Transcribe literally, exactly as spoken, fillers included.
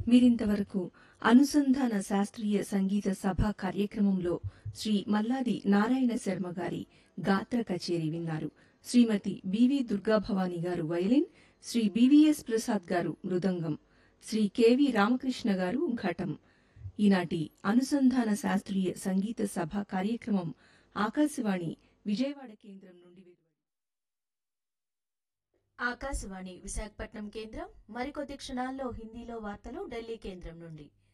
మీరింతవరకు అనుసంధాన శాస్త్రీయ సంగీత సభ కార్యక్రమంలో శ్రీ మల్లాది నారాయణ శర్మ గారి గాత్ర కచేరీ విన్నారు. శ్రీమతి బివి దుర్గాభవాని గారు వయలిన్, శ్రీ బివిఎస్ ప్రసాద్ గారు మృదంగం, శ్రీ కెవి రామకృష్ణ గారు ఘటం. ఈనాటి అనుసంధాన శాస్త్రీయ సంగీత సభ కార్యక్రమం ఆకాశవాణి విజయవాడ కేంద్రం నుండి ఆకాశవాణి విశాఖపట్నం కేంద్రం. మరికొద్ది క్షణాల్లో హిందీలో వార్తలు ఢిల్లీ కేంద్రం నుండి.